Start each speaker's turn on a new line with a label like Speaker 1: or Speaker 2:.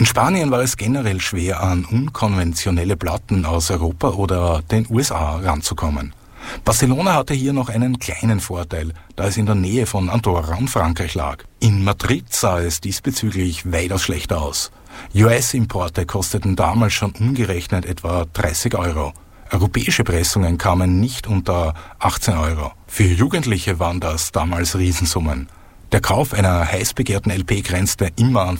Speaker 1: In Spanien war es generell schwer, an unkonventionelle Platten aus Europa oder den USA ranzukommen. Barcelona hatte hier noch einen kleinen Vorteil, da es in der Nähe von Andorra und Frankreich lag. In Madrid sah es diesbezüglich weitaus schlechter aus. US-Importe kosteten damals schon umgerechnet etwa 30 Euro. Europäische Pressungen kamen nicht unter 18 Euro. Für Jugendliche waren das damals Riesensummen. Der Kauf einer heiß begehrten LP grenzte immer an